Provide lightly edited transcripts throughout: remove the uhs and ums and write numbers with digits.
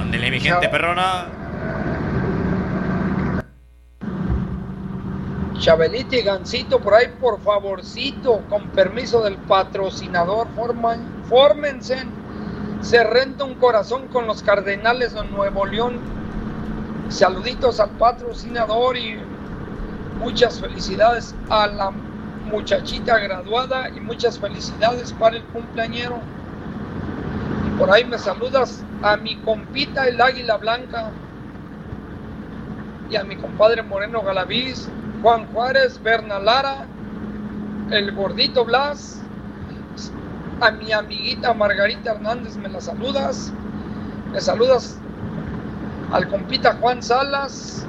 Ándele, mi gente perrona. Chabelita y Gancito, por ahí, por favorcito, con permiso del patrocinador, fórmense. Se renta un corazón con los Cardenales de Nuevo León. Saluditos al patrocinador y muchas felicidades a la muchachita graduada y muchas felicidades para el cumpleañero. Y por ahí me saludas a mi compita el Águila Blanca y a mi compadre Moreno Galaviz, Juan Juárez, Berna Lara, el Gordito Blas, a mi amiguita Margarita Hernández me la saludas, me saludas al compita Juan Salas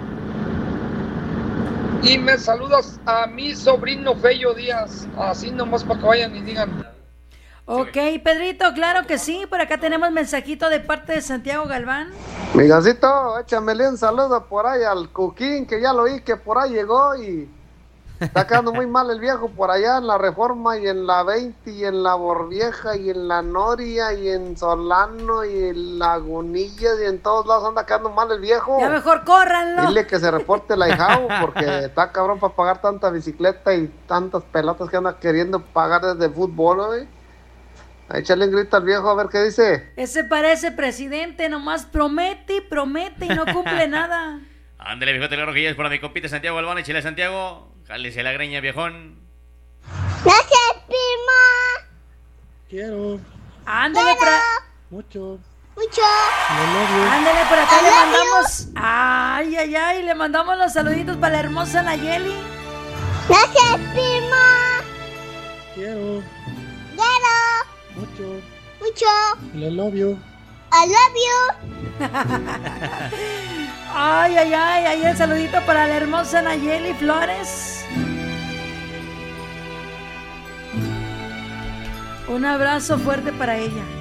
y me saludas a mi sobrino Fello Díaz, así nomás para que vayan y digan. Ok, Pedrito, claro que sí, por acá tenemos mensajito de parte de Santiago Galván. Mi Gancito, échamele un saludo por ahí al Cuquín, que ya lo oí que por ahí llegó y está quedando muy mal el viejo por allá en la Reforma y en la 20 y en la Borvieja y en la Noria y en Solano y en Lagunillas y en todos lados anda quedando mal el viejo. Ya mejor córranlo. Dile que se reporte la hijao porque está cabrón para pagar tanta bicicleta y tantas pelotas que anda queriendo pagar desde fútbol, güey. Échale un grito al viejo a ver qué dice. Ese parece presidente, nomás promete y no cumple nada. Ándale, viejote, claro que ya es para mi compita Santiago Galván. Échale a Santiago. Jálese la greña, viejón. Gracias, prima. Quiero. Ándale, Mucho. ándale, por acá le mandamos. Ay, le mandamos los saluditos para la hermosa Nayeli. Gracias, prima. Quiero. Mucho. I love you. I love you. Ay, ahí el saludito para la hermosa Nayeli Flores. Un abrazo fuerte para ella.